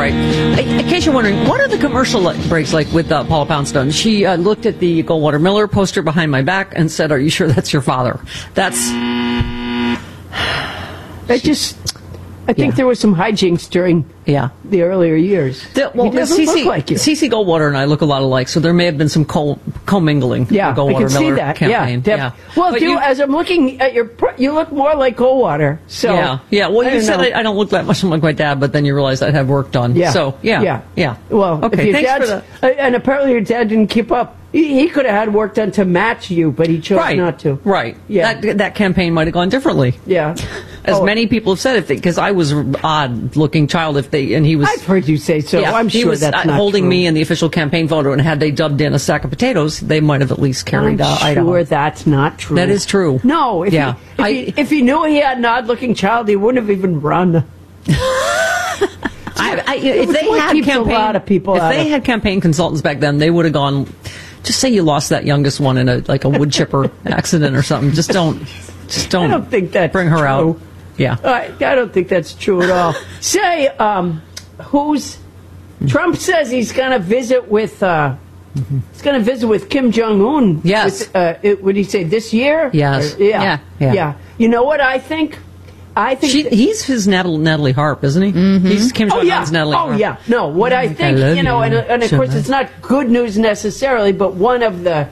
right. In case you're wondering, what are the commercial breaks like with Paula Poundstone? She looked at the Goldwater Miller poster behind my back and said, "Are you sure that's your father?" I think there was some hijinks during the earlier years. He doesn't look like you. CC Goldwater and I look a lot alike, so there may have been some commingling. Yeah, Goldwater I can see Miller that. Campaign. Yeah. Well, as I'm looking at you look more like Goldwater. So yeah. Well, you said I don't look that much like my dad, but then you realized I'd have work done. Yeah. So yeah. Well, okay. Thanks for that. And apparently your dad didn't keep up. He could have had work done to match you, but he chose not to. Right. Yeah. That campaign might have gone differently. Yeah. As many people have said, because I was an odd-looking child, and he was. I've heard you say so. Yeah, I'm sure he was that's not holding true. me in the official campaign photo, and had they dubbed in a sack of potatoes, they might have at least carried I'm sure that's not true. That is true. No. If he knew he had an odd-looking child, he wouldn't have even run. If they had campaign consultants back then, they would have gone. Just say you lost that youngest one in a wood chipper accident or something. Just don't. I don't think that's bring her true. out. Yeah. I don't think that's true at all. Say, Trump says he's going to visit with. He's going to visit with Kim Jong-un. Yes. Would he say this year? Yes. Yeah. You know what I think? He's his Natalie Harp, isn't he? Mm-hmm. He's Kim Jong-un's Natalie Harp. Oh, yeah. No, what I think, and of course it's not good news necessarily, but one of the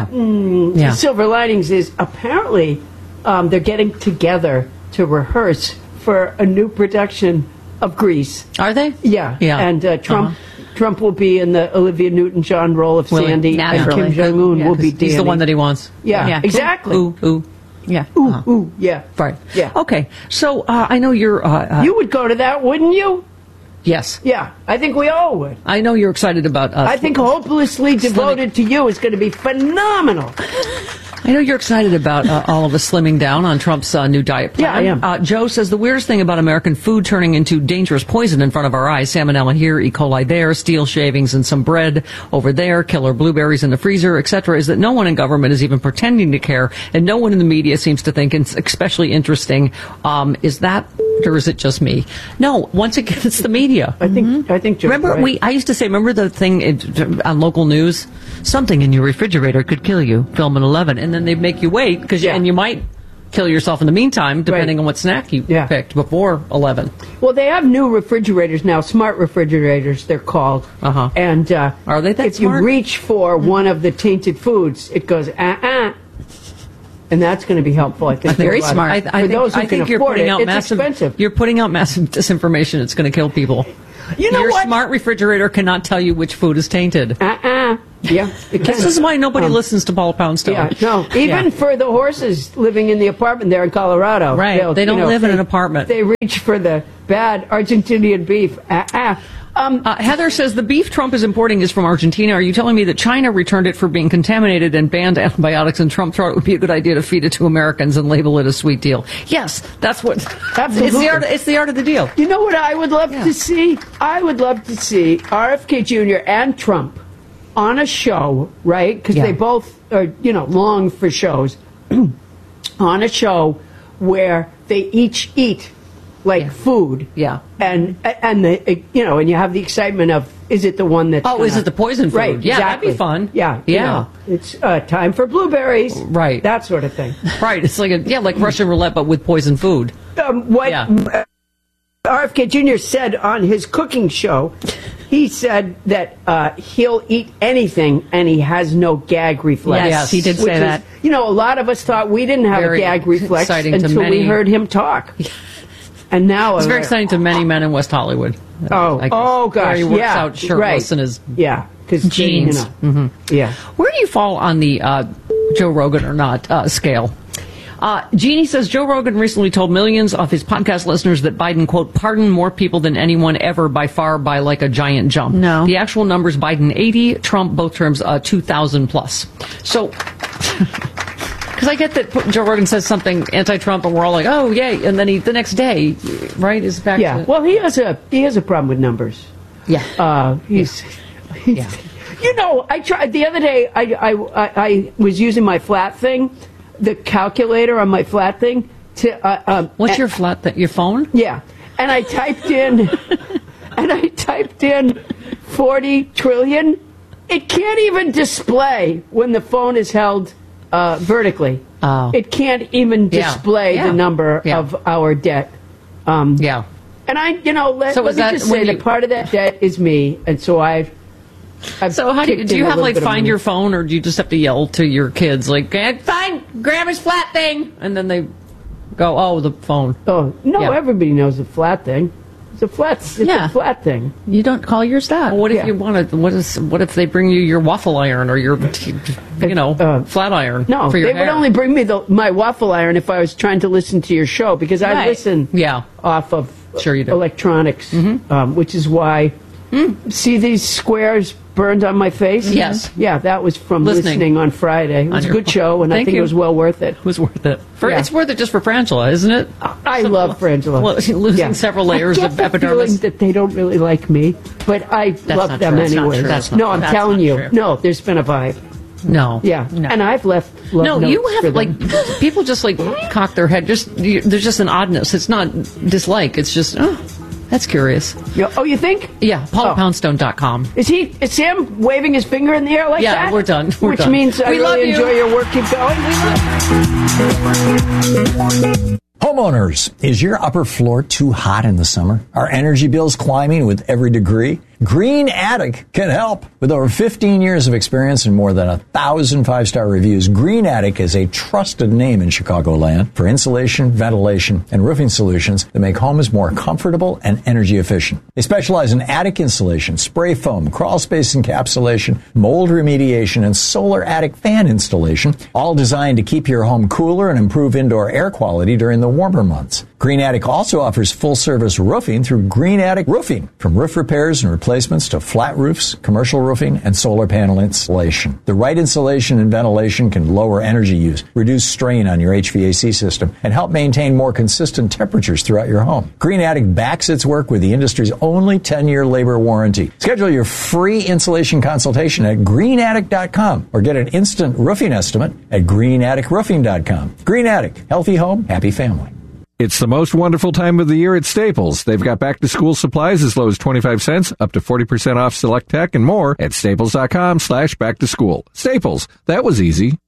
silver linings is apparently they're getting together to rehearse for a new production of Grease. Are they? Yeah. And Trump will be in the Olivia Newton-John role of Sandy, and Kim Jong-un will be Danny. He's the one that he wants. Yeah. Exactly. Ooh. Yeah. Ooh, yeah. Right. Yeah. Okay. So I know you're. You would go to that, wouldn't you? Yes. Yeah. I think we all would. I know you're excited about. I think Hopelessly Devoted to You is going to be phenomenal. I know you're excited about all of us slimming down on Trump's new diet plan. Yeah, I am. Joe says the weirdest thing about American food turning into dangerous poison in front of our eyes, salmonella here, E. coli there, steel shavings and some bread over there, killer blueberries in the freezer, etc., is that no one in government is even pretending to care, and no one in the media seems to think it's especially interesting. Is that, or is it just me? No, once again, it's the media. I think Joe's remember, right. I used to say, remember the thing on local news? Something in your refrigerator could kill you. Film at 11. And then they'd make you wait, and you might kill yourself in the meantime, depending on what snack you picked before 11. Well, they have new refrigerators now, smart refrigerators, they're called. Uh-huh. And are they that if smart? you reach for one of the tainted foods, it goes, And that's going to be helpful, I think. Very smart. I think you're putting out massive. Expensive. You're putting out massive disinformation. It's going to kill people. You know Your what? smart refrigerator cannot tell you which food is tainted. Yeah, it can. This is why nobody listens to Paula Poundstone. Yeah, no. Even for the horses living in the apartment there in Colorado. Right. They don't live in an apartment. They reach for the bad Argentinian beef. Heather says the beef Trump is importing is from Argentina. Are you telling me that China returned it for being contaminated and banned antibiotics, and Trump thought it would be a good idea to feed it to Americans and label it a sweet deal? Yes, that's what. Absolutely. It's the art of the deal. You know what I would love to see? I would love to see RFK Jr. and Trump on a show, right? Because they both are, long for shows. On a show where they each eat food. Yeah. And the, and you have the excitement of, is it the one that's is it the poison food? Right. Yeah, exactly. that'd be fun. Yeah. It's time for blueberries. Right. That sort of thing. Right. It's like Russian roulette, but with poison food. RFK Jr. said on his cooking show, he said that he'll eat anything and he has no gag reflex. Yes, he did say that. A lot of us thought we didn't have a gag reflex until we heard him talk. And now it's very exciting to many men in West Hollywood. Oh gosh, he works out shirtless in his because jeans. Yeah. Where do you fall on the Joe Rogan or not scale? Jeannie says Joe Rogan recently told millions of his podcast listeners that Biden, quote, pardoned more people than anyone ever by far by like a giant jump. No. The actual numbers, Biden 80, Trump, both terms, 2,000 plus. So, because I get that Joe Rogan says something anti-Trump and we're all like, oh, yay. And then the next day, right, is back to... Well, he has a problem with numbers. Yeah. He's I tried the other day, I was using my flat thing, the calculator on my flat thing to what's your flat thing? Your phone? Yeah. And I typed in typed in 40 trillion. It can't even display when the phone is held vertically. Oh. It can't even display the number of our debt. And I, let me just say that part of that debt is me, and so I've so how do you have like find your phone, or do you just have to yell to your kids like, find Grandma's flat thing, and then they go, oh, the phone. Oh no, everybody knows the flat thing. It's a flat thing. You don't call yours that. Well, what if you want to? What if they bring you your waffle iron or your, flat iron? No, for your they hair? would only bring me my waffle iron if I was trying to listen to your show, because I listen off of electronics, which is why. See these squares burned on my face? Yes. Yeah, that was from listening on Friday. It was a good show, and I think it was well worth it. It was worth it. It's worth it just for Frangela, isn't it? I love Frangela. Well, losing several layers of epidermis. Feeling that they don't really like me, but I love them anyway. I'm telling you. True. No, there's been a vibe. No. Yeah. No. And I've left love notes you have for them. people just cock their head. There's just an oddness. It's not dislike. It's just, that's curious. Oh, you think? Yeah, PaulaPoundstone.com. Is Sam waving his finger in the air like that? Yeah, we're done. Which means I really enjoy your work. Keep going. Homeowners, is your upper floor too hot in the summer? Are energy bills climbing with every degree? Green Attic can help. With over 15 years of experience and more than 1,000 five-star reviews, Green Attic is a trusted name in Chicagoland for insulation, ventilation, and roofing solutions that make homes more comfortable and energy efficient. They specialize in attic insulation, spray foam, crawl space encapsulation, mold remediation, and solar attic fan installation, all designed to keep your home cooler and improve indoor air quality during the warmer months. Green Attic also offers full-service roofing through Green Attic Roofing, from roof repairs and replacements to flat roofs, commercial roofing, and solar panel installation. The right insulation and ventilation can lower energy use, reduce strain on your HVAC system, and help maintain more consistent temperatures throughout your home. Green Attic backs its work with the industry's only 10-year labor warranty. Schedule your free insulation consultation at greenattic.com or get an instant roofing estimate at greenatticroofing.com. Green Attic, healthy home, happy family. It's the most wonderful time of the year at Staples. They've got back-to-school supplies as low as 25 cents, up to 40% off select tech, and more at staples.com/back-to-school. Staples, that was easy.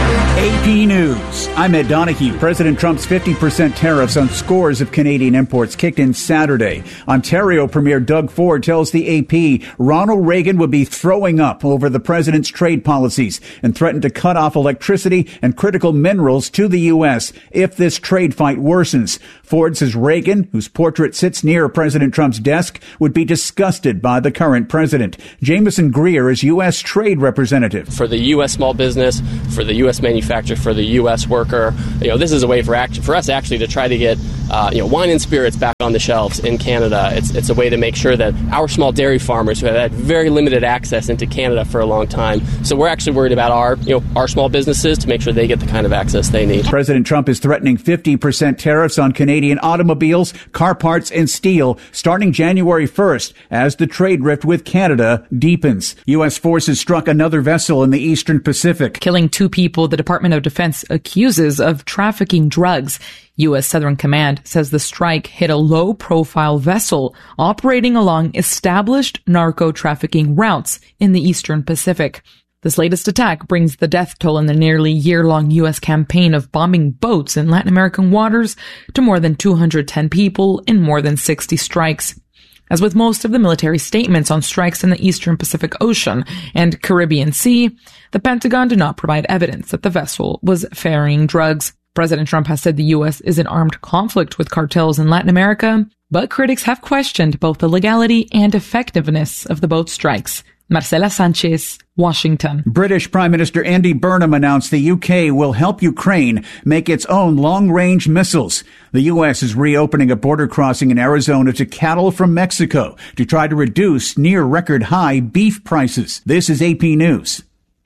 AP News. I'm Ed Donahue. President Trump's 50% tariffs on scores of Canadian imports kicked in Saturday. Ontario Premier Doug Ford tells the AP Ronald Reagan would be throwing up over the president's trade policies and threatened to cut off electricity and critical minerals to the U.S. if this trade fight worsens. Ford says Reagan, whose portrait sits near President Trump's desk, would be disgusted by the current president. Jameson Greer is U.S. trade representative. For the U.S. small business, for the U.S. manufacturer, for the U.S. worker, this is a way for us actually to try to get wine and spirits back on the shelves in Canada. It's a way to make sure that our small dairy farmers who have had very limited access into Canada for a long time. So we're actually worried about our small businesses to make sure they get the kind of access they need. President Trump is threatening 50% tariffs on Canadian automobiles, car parts, and steel starting January 1st as the trade rift with Canada deepens. U.S. forces struck another vessel in the Eastern Pacific, killing 2 people the Department of Defense accuses of trafficking drugs. U.S. Southern Command says the strike hit a low-profile vessel operating along established narco-trafficking routes in the Eastern Pacific. This latest attack brings the death toll in the nearly year-long U.S. campaign of bombing boats in Latin American waters to more than 210 people in more than 60 strikes. As with most of the military statements on strikes in the Eastern Pacific Ocean and Caribbean Sea, the Pentagon did not provide evidence that the vessel was ferrying drugs. President Trump has said the U.S. is in armed conflict with cartels in Latin America, but critics have questioned both the legality and effectiveness of the boat strikes. Marcela Sanchez, Washington. British Prime Minister Andy Burnham announced the UK will help Ukraine make its own long-range missiles. The U.S. is reopening a border crossing in Arizona to cattle from Mexico to try to reduce near-record high beef prices. This is AP News.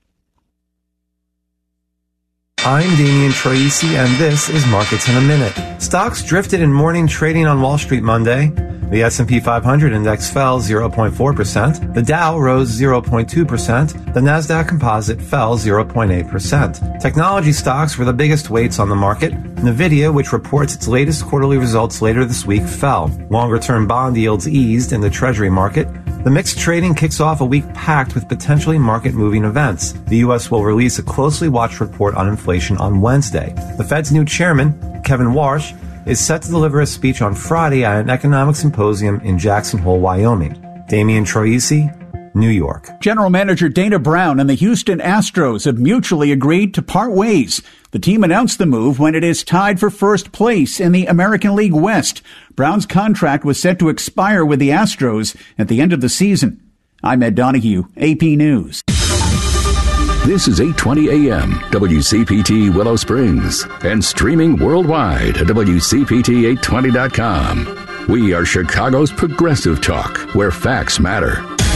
I'm Damian Troisi, and this is Markets in a Minute. Stocks drifted in morning trading on Wall Street Monday. The S&P 500 index fell 0.4%. The Dow rose 0.2%. The Nasdaq Composite fell 0.8%. Technology stocks were the biggest weights on the market. Nvidia, which reports its latest quarterly results later this week, fell. Longer-term bond yields eased in the Treasury market. The mixed trading kicks off a week packed with potentially market-moving events. The U.S. will release a closely watched report on inflation on Wednesday. The Fed's new chairman, Kevin Warsh, is set to deliver a speech on Friday at an economic symposium in Jackson Hole, Wyoming. Damian Troisi, New York. General Manager Dana Brown and the Houston Astros have mutually agreed to part ways. The team announced the move when it is tied for first place in the American League West. Brown's contract was set to expire with the Astros at the end of the season. I'm Ed Donahue, AP News. This is 820 AM, WCPT Willow Springs, and streaming worldwide at WCPT820.com. We are Chicago's progressive talk, where facts matter.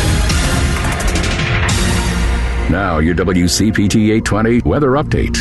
Now, your WCPT 820 weather update.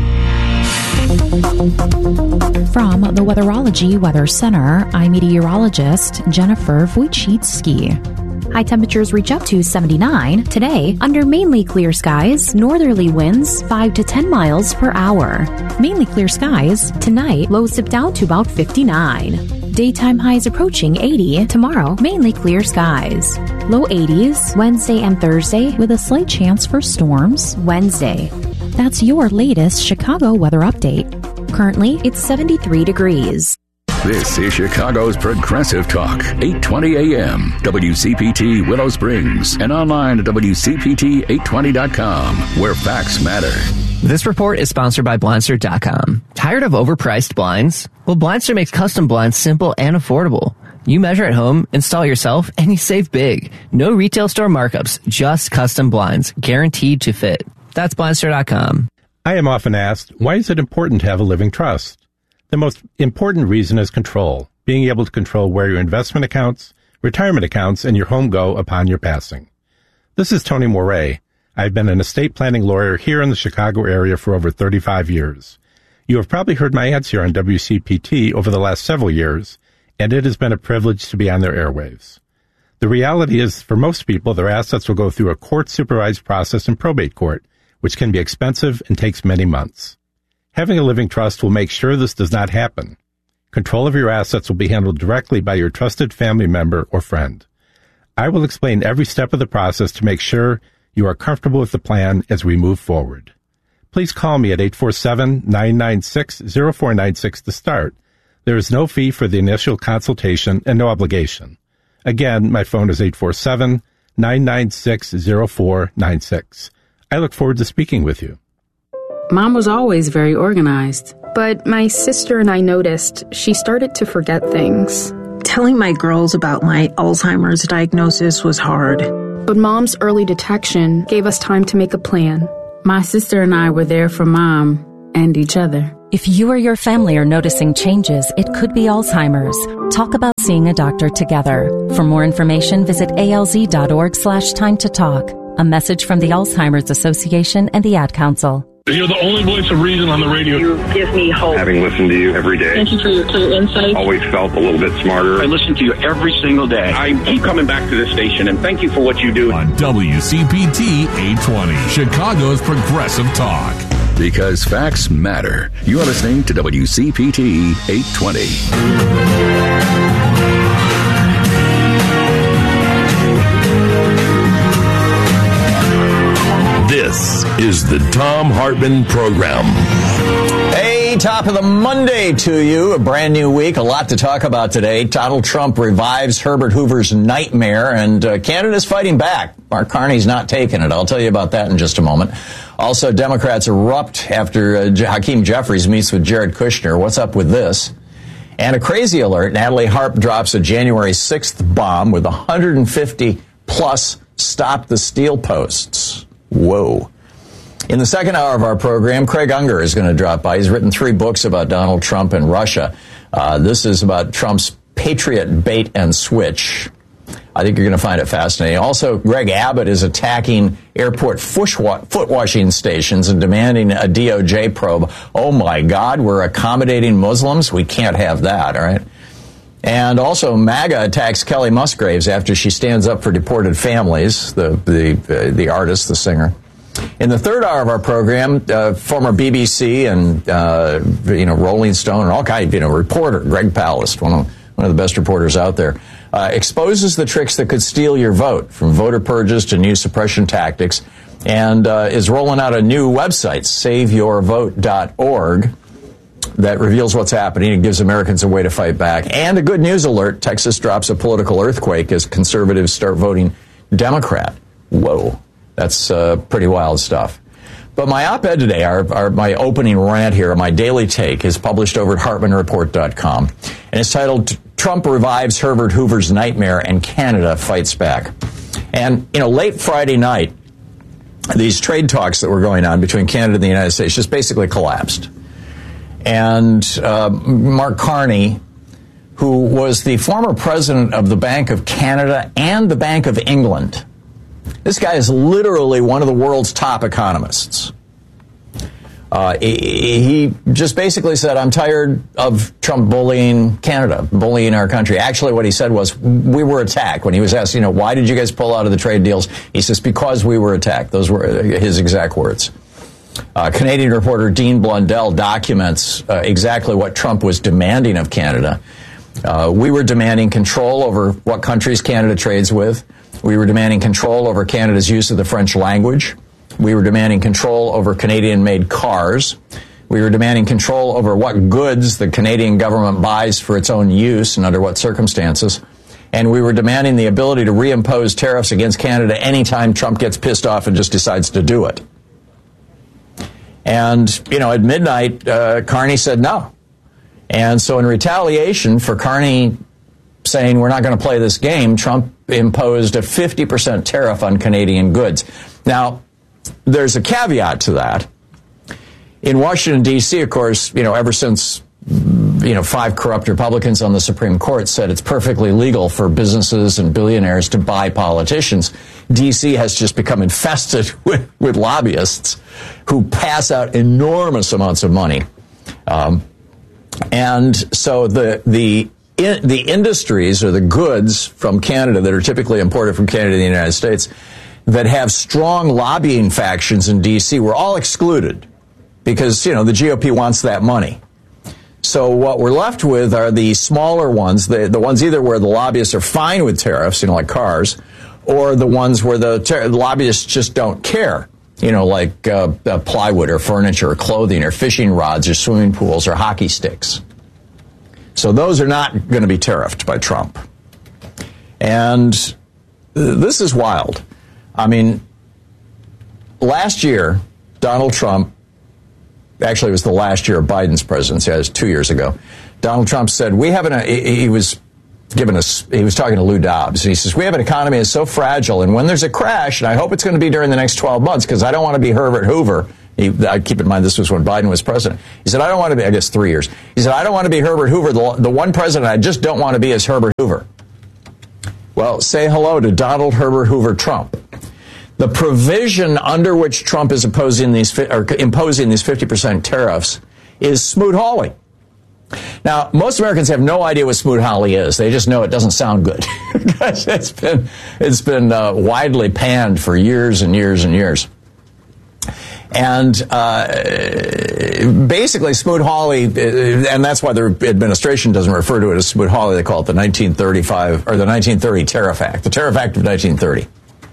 From the Weatherology Weather Center, I'm meteorologist Jennifer Wojcicki. High temperatures reach up to 79. Today, under mainly clear skies, northerly winds 5 to 10 miles per hour. Mainly clear skies. Tonight, lows dip down to about 59. Daytime highs approaching 80. Tomorrow, mainly clear skies. Low 80s Wednesday and Thursday with a slight chance for storms Wednesday. That's your latest Chicago weather update. Currently, it's 73 degrees. This is Chicago's Progressive Talk, 820 AM, WCPT Willow Springs, and online at WCPT820.com, where facts matter. This report is sponsored by Blindster.com. Tired of overpriced blinds? Well, Blindster makes custom blinds simple and affordable. You measure at home, install yourself, and you save big. No retail store markups, just custom blinds, guaranteed to fit. That's Blindster.com. I am often asked, why is it important to have a living trust? The most important reason is control, being able to control where your investment accounts, retirement accounts, and your home go upon your passing. This is Tony Moret. I've been an estate planning lawyer here in the Chicago area for over 35 years. You have probably heard my ads here on WCPT over the last several years, and it has been a privilege to be on their airwaves. The reality is, for most people, their assets will go through a court-supervised process in probate court, which can be expensive and takes many months. Having a living trust will make sure this does not happen. Control of your assets will be handled directly by your trusted family member or friend. I will explain every step of the process to make sure you are comfortable with the plan as we move forward. Please call me at 847-996-0496 to start. There is no fee for the initial consultation and no obligation. Again, my phone is 847-996-0496. I look forward to speaking with you. Mom was always very organized, but my sister and I noticed she started to forget things. Telling my girls about my Alzheimer's diagnosis was hard. But Mom's early detection gave us time to make a plan. My sister and I were there for Mom and each other. If you or your family are noticing changes, it could be Alzheimer's. Talk about seeing a doctor together. For more information, visit alz.org/time to talk. A message from the Alzheimer's Association and the Ad Council. You're the only voice of reason on the radio. You give me hope. Having listened to you every day. Thank you for your clear insight. Always felt a little bit smarter. I listen to you every single day. I keep coming back to this station, and thank you for what you do. On WCPT 820, Chicago's Progressive Talk. Because facts matter. You are listening to WCPT 820. This is the Thom Hartmann Program. Hey, top of the Monday to you. A brand new week. A lot to talk about today. Donald Trump revives Herbert Hoover's nightmare, and Canada's fighting back. Mark Carney's not taking it. I'll tell you about that in just a moment. Also, Democrats erupt after Hakeem Jeffries meets with Jared Kushner. What's up with this? And a crazy alert. Natalie Harp drops a January 6th bomb with 150 plus Stop the Steal posts. Whoa. In the second hour of our program, Craig Unger is going to drop by. He's written 3 books about Donald Trump and Russia. This is about Trump's Patriot bait and switch. I think you're going to find it fascinating. Also, Greg Abbott is attacking airport foot washing stations and demanding a DOJ probe. Oh, my God, we're accommodating Muslims? We can't have that, all right? And also, MAGA attacks Kelly Musgraves after she stands up for deported families, the artist, the singer. In the third hour of our program, former BBC and Rolling Stone and all kinds of reporter Greg Palast, one of the best reporters out there, exposes the tricks that could steal your vote, from voter purges to new suppression tactics, and is rolling out a new website, SaveYourVote.org, that reveals what's happening and gives Americans a way to fight back. And a good news alert: Texas drops a political earthquake as conservatives start voting Democrat. Whoa. That's pretty wild stuff. But my op-ed today, my opening rant here, my daily take, is published over at HartmanReport.com. And it's titled, Trump Revives Herbert Hoover's Nightmare and Canada Fights Back. And, late Friday night, these trade talks that were going on between Canada and the United States just basically collapsed. And Mark Carney, who was the former president of the Bank of Canada and the Bank of England, this guy is literally one of the world's top economists. He just basically said, I'm tired of Trump bullying Canada, bullying our country. Actually, what he said was, we were attacked. When he was asked, why did you guys pull out of the trade deals? He says, because we were attacked. Those were his exact words. Canadian reporter Dean Blundell documents exactly what Trump was demanding of Canada. We were demanding control over what countries Canada trades with. We were demanding control over Canada's use of the French language. We were demanding control over Canadian-made cars. We were demanding control over what goods the Canadian government buys for its own use and under what circumstances. And we were demanding the ability to reimpose tariffs against Canada anytime Trump gets pissed off and just decides to do it. And, at midnight, Carney said no. And so in retaliation for Carney saying we're not going to play this game, Trump imposed a 50% tariff on Canadian goods. Now, there's a caveat to that. In Washington, D.C., of course, ever since, 5 corrupt Republicans on the Supreme Court said it's perfectly legal for businesses and billionaires to buy politicians, D.C. has just become infested with lobbyists who pass out enormous amounts of money. And so the industries or the goods from Canada that are typically imported from Canada to the United States that have strong lobbying factions in D.C. were all excluded because, the GOP wants that money. So what we're left with are the smaller ones, the ones either where the lobbyists are fine with tariffs, like cars, or the ones where the lobbyists just don't care, like plywood or furniture or clothing or fishing rods or swimming pools or hockey sticks. So those are not going to be tariffed by Trump. And this is wild. I mean, last year, Donald Trump, actually it was the last year of Biden's presidency, it was 2 years ago, Donald Trump said, he was talking to Lou Dobbs, and he says, we have an economy that's so fragile, and when there's a crash, and I hope it's going to be during the next 12 months, because I don't want to be Herbert Hoover. Keep in mind, this was when Biden was president. He said, I don't want to be, I guess 3 years. He said, I don't want to be Herbert Hoover. The one president I just don't want to be is Herbert Hoover. Well, say hello to Donald Herbert Hoover Trump. The provision under which Trump is imposing these 50% tariffs is Smoot-Hawley. Now, most Americans have no idea what Smoot-Hawley is. They just know it doesn't sound good. Because it's been widely panned for years and years and years. And basically, Smoot-Hawley, and that's why the administration doesn't refer to it as Smoot-Hawley. They call it the 1935 or the 1930 Tariff Act, the Tariff Act of 1930.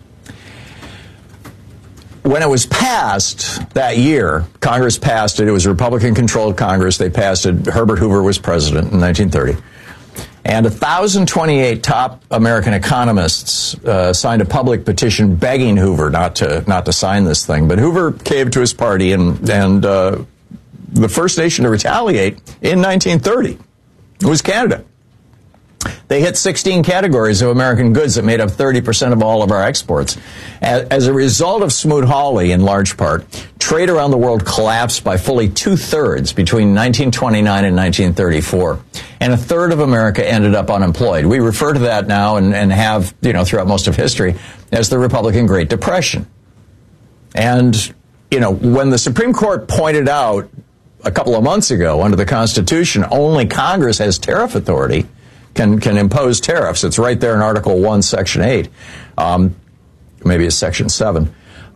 When it was passed that year, Congress passed it. It was a Republican-controlled Congress. They passed it. Herbert Hoover was president in 1930. And 1,028 top American economists signed a public petition begging Hoover not to sign this thing. But Hoover caved to his party, and the first nation to retaliate in 1930 was Canada. They hit 16 categories of American goods that made up 30% of all of our exports. As a result of Smoot-Hawley, in large part, trade around the world collapsed by fully 2/3 between 1929 and 1934. And a third of America ended up unemployed. We refer to that now and have, throughout most of history as the Republican Great Depression. And, when the Supreme Court pointed out a couple of months ago under the Constitution, only Congress has tariff authority, can impose tariffs. It's right there in Article 1, Section 8. Maybe it's Section 7.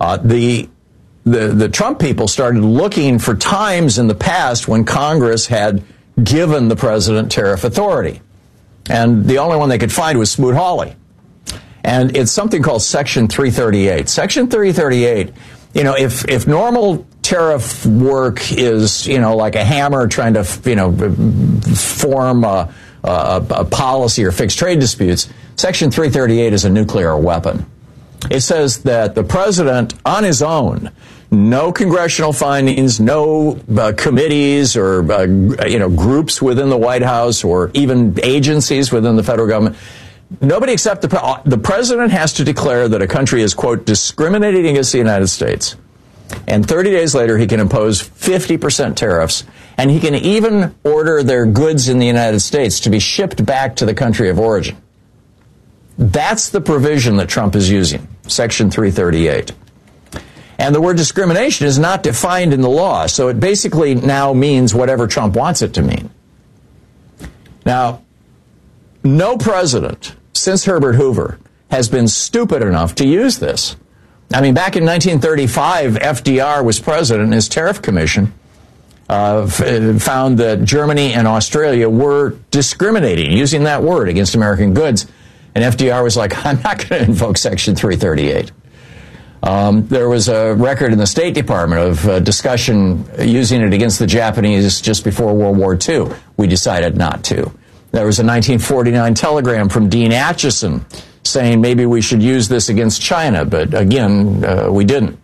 The Trump people started looking for times in the past when Congress had given the president tariff authority. And the only one they could find was Smoot-Hawley. And it's something called Section 338. Section 338, if normal tariff work is, like a hammer trying to, form a policy or fix trade disputes, Section 338 is a nuclear weapon. It says that the president, on his own, no congressional findings, no committees or groups within the White House or even agencies within the federal government, nobody except the president has to declare that a country is, quote, discriminating against the United States. And 30 days later, he can impose 50% tariffs, and he can even order their goods in the United States to be shipped back to the country of origin. That's the provision that Trump is using, Section 338. And the word discrimination is not defined in the law, so it basically now means whatever Trump wants it to mean. Now, no president since Herbert Hoover has been stupid enough to use this. I mean, back in 1935, FDR was president, and his tariff commission found that Germany and Australia were discriminating, using that word, against American goods. And FDR was like, I'm not going to invoke Section 338. There was a record in the State Department of discussion using it against the Japanese just before World War II. We decided not to. There was a 1949 telegram from Dean Acheson saying maybe we should use this against China, but again, we didn't.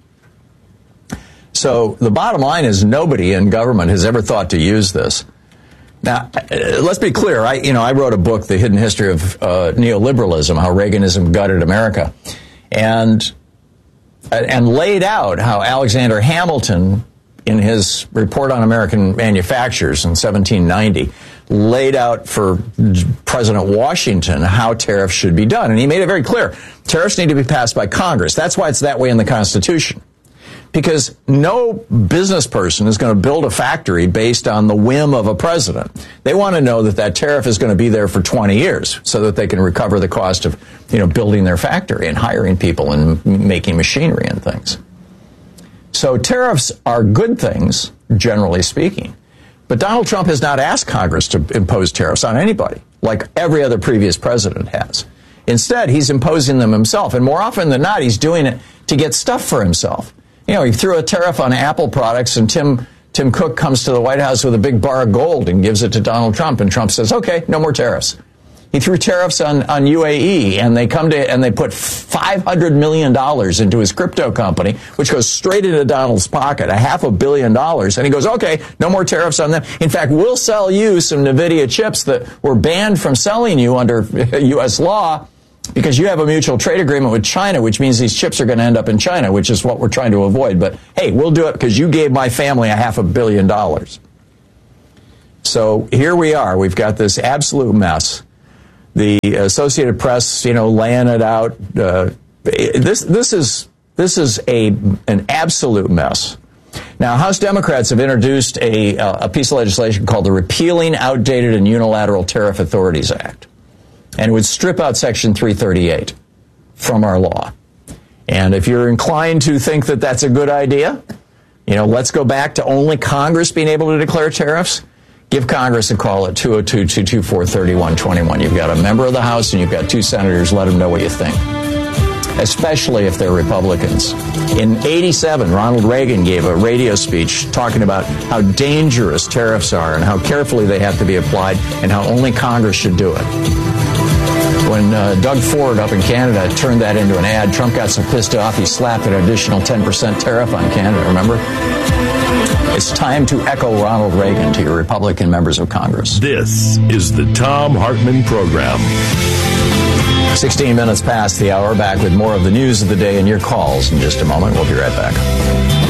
So the bottom line is nobody in government has ever thought to use this. Now, let's be clear. I wrote a book, The Hidden History of Neoliberalism, How Reaganism Gutted America, and laid out how Alexander Hamilton, in his Report on American Manufactures in 1790, laid out for President Washington how tariffs should be done. And he made it very clear. Tariffs need to be passed by Congress. That's why it's that way in the Constitution. Because no business person is going to build a factory based on the whim of a president. They want to know that that tariff is going to be there for 20 years so that they can recover the cost of, building their factory and hiring people and making machinery and things. So tariffs are good things, generally speaking. But Donald Trump has not asked Congress to impose tariffs on anybody, like every other previous president has. Instead, he's imposing them himself. And more often than not, he's doing it to get stuff for himself. He threw a tariff on Apple products, and Tim Cook comes to the White House with a big bar of gold and gives it to Donald Trump, and Trump says, okay, no more tariffs. He threw tariffs on UAE, and they put $500 million into his crypto company, which goes straight into Donald's pocket, $500 million. And he goes, okay, no more tariffs on them. In fact, we'll sell you some NVIDIA chips that were banned from selling you under U.S. law, because you have a mutual trade agreement with China, which means these chips are going to end up in China, which is what we're trying to avoid. But, hey, we'll do it because you gave my family $500 million. So here we are. We've got this absolute mess. The Associated Press, laying it out. This is an absolute mess. Now, House Democrats have introduced a piece of legislation called the Repealing Outdated and Unilateral Tariff Authorities Act. And it would strip out Section 338 from our law. And if you're inclined to think that that's a good idea, let's go back to only Congress being able to declare tariffs. Give Congress a call at 202-224-3121. You've got a member of the House and you've got 2 senators. Let them know what you think, especially if they're Republicans. In 1987, Ronald Reagan gave a radio speech talking about how dangerous tariffs are and how carefully they have to be applied and how only Congress should do it. When Doug Ford up in Canada turned that into an ad, Trump got so pissed off he slapped an additional 10% tariff on Canada, remember? It's time to echo Ronald Reagan to your Republican members of Congress. This is the Thom Hartmann Program. 16 minutes past the hour, back with more of the news of the day and your calls in just a moment. We'll be right back.